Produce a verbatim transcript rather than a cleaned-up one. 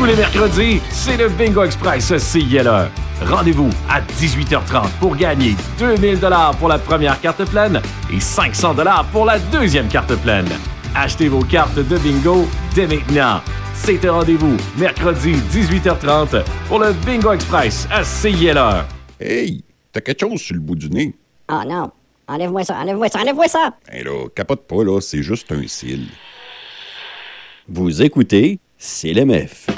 les mercredis, c'est le Bingo Express C I L E. Rendez-vous à dix-huit heures trente pour gagner deux mille dollars pour la première carte pleine et cinq cents dollars pour la deuxième carte pleine. Achetez vos cartes de bingo dès maintenant. C'est un rendez-vous mercredi dix-huit heures trente pour le Bingo Express à C I L E. Hey, t'as quelque chose sur le bout du nez? Oh non, enlève-moi ça, enlève-moi ça, enlève-moi ça! Hey là, capote pas là, c'est juste un cil. Vous écoutez C L M F.